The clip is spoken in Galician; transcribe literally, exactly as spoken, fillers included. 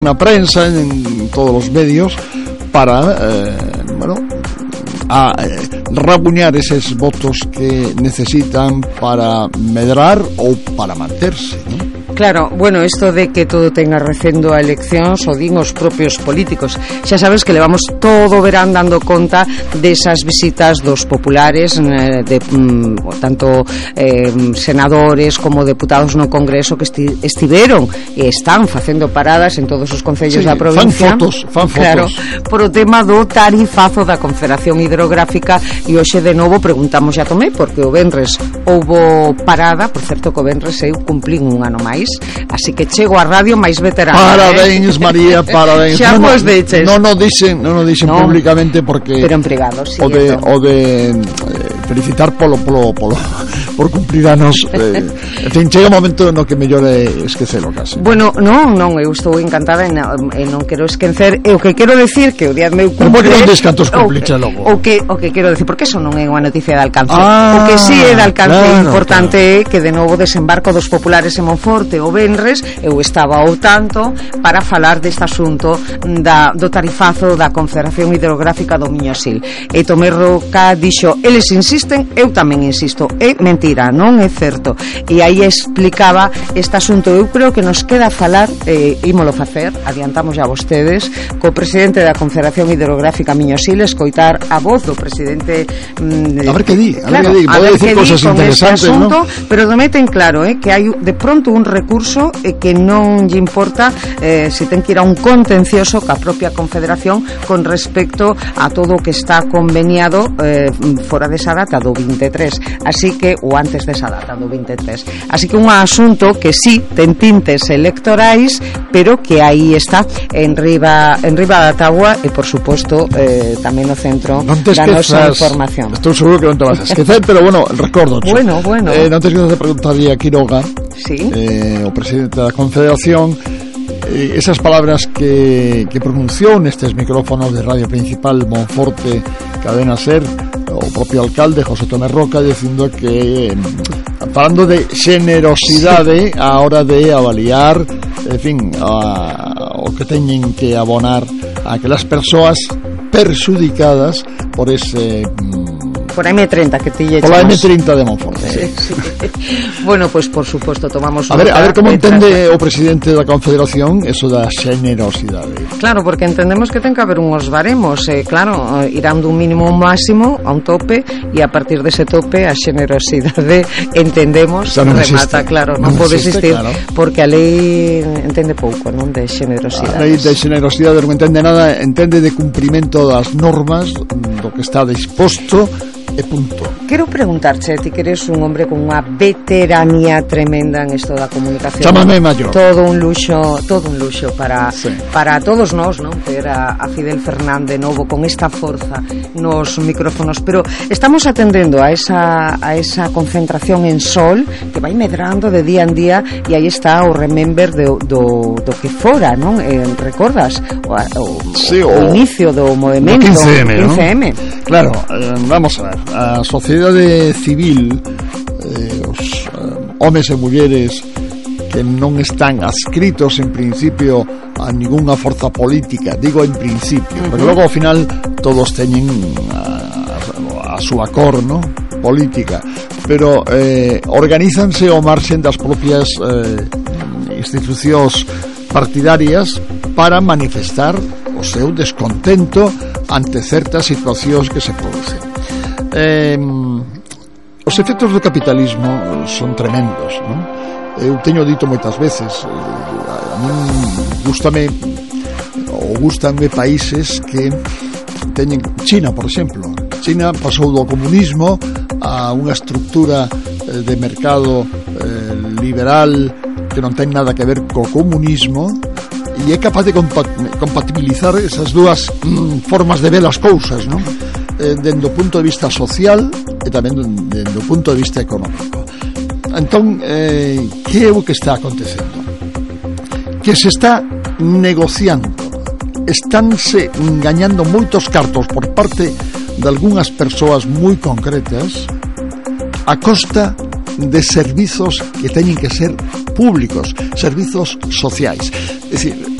la prensa, en todos los medios, para, eh, bueno, a eh, rabuñar esos votos que necesitan para medrar ou para manterse, ¿no? Claro, bueno, isto de que todo tenga recendo a eleccións o din os propios políticos. Xa sabes que levamos todo o verán dando conta desas visitas dos populares, de mm, tanto eh, senadores como deputados no Congreso que esti estiveron e están facendo paradas en todos os concellos Sí, da provincia. fan fotos, fan fotos. Claro, por o tema do tarifazo da Confederación Hidrográfica, e hoxe de novo preguntamos a Tomé, porque o venres houbo parada, por certo que o venres eu cumplín un ano máis, así que chego á radio máis veterana. Parabéns, eh? María, parabéns. Xa no, vos deches. Non o dixen, non o dixen no, públicamente porque pero en privado, sí, o de, o de eh, felicitar polo polo polo por cumplir anos, eh, en fin, chega un momento no que mellor é esquecelo casi. Bueno, non, non, eu estou encantada e non, non quero esquecer, e o que quero decir que o día meu cumple. Como que non descantos cumplicha logo? O que o que quero decir, porque eso non é unha noticia de alcance. Ah, o que si sí é de alcance claro, importante claro. É que de novo desembarco dos populares en Monforte o venres, eu estaba ao tanto para falar deste asunto da, do tarifazo da Confederación Hidrográfica do Miñosil. E Tomé Roca dixo, eles insisten, eu tamén insisto, é mentira, non é certo. E aí explicaba este asunto. Eu creo que nos queda falar, eh, ímolo facer, adiantamos a vostedes, co presidente da Confederación Hidrográfica Miñosil, escoitar a voz do presidente mm, a ver que di, a claro, ver que di, pode decir cosas interesantes, asunto, ¿no? Pero do meten claro, eh, que hai de pronto un recurso e eh, que non lle importa eh, se ten que ir a un contencioso ca propia Confederación con respecto a todo o que está conveniado eh, fora desa data do vinte e tres, así que ou antes desa data do vinte e tres, así que un asunto que sí ten tintes electorais, pero que aí está en riba, en riba da táboa e por suposto eh, tamén no centro da nosa información. Estou seguro que non te vas a esquecer, pero bueno, recordo bueno, bueno. Eh, non te esqueces de preguntarle a Quiroga, sí. eh, o presidente da Confederación, eh, esas palabras que, que pronunció nestes micrófonos de Radio Principal Monforte Cadena Ser, o propio alcalde José Tomé Roca, dicindo que eh, falando de generosidade a hora de avaliar, en fin, a, o que teñen que abonar a aquelas persoas perxudicadas por ese por a eme trinta que te lle por la eme trinta de Monforte. Sí, sí. Bueno, pues por supuesto tomamos a ver, a ver como entende tras... o presidente da Confederación eso da xenerosidade. Claro, porque entendemos que ten que haber uns baremos, eh, claro, irán dun mínimo a un máximo a un tope, e a partir dese tope a xenerosidade entendemos non remata, existe. claro, non, non pode existe, existir, claro. Porque a lei entende pouco, non, de xenerosidade. A lei de xenerosidade non entende nada, entende de cumprimento das normas, do que está disposto e punto. Quero preguntarche, ti que eres un hombre con unha veteranía tremenda en isto da comunicación. Chámame maior. Todo un luxo, todo un luxo para sí. para todos nós, non? Ter a, a Fidel Fernández novo con esta forza nos micrófonos, pero estamos atendendo a esa a esa concentración en Sol que vai medrando de día en día, e aí está o remember do, do, do que fora, non? Eh, recordas o, o, sí, o, o inicio do movemento quince eme, quince eme. ¿no? Claro, eh, vamos a ver, a sociedade civil, eh, os eh, homes e mulleres que non están adscritos en principio a ninguna forza política, digo en principio, uh-huh. Pero logo ao final todos teñen a, a, a súa cor, ¿no? Política, pero eh, organízanse ao marxen das propias eh, institucións partidarias para manifestar o seu descontento ante certas situacións que se producen. Eh, os efectos do capitalismo son tremendos, non? Eu teño dito moitas veces, eh, a mí gústame ou gústanme países que teñen China, por exemplo. China pasou do comunismo a unha estructura eh, de mercado eh, liberal que non ten nada que ver co comunismo, e é capaz de compat- compatibilizar esas dúas mm, formas de ver as cousas, non? Eh, dende o punto de vista social e tamén dende o punto de vista económico. Entón, eh, que é o que está acontecendo? Que se está negociando, estánse engañando moitos cartos por parte de algunhas persoas moi concretas a costa de servizos que teñen que ser públicos, servizos sociais. É dicir,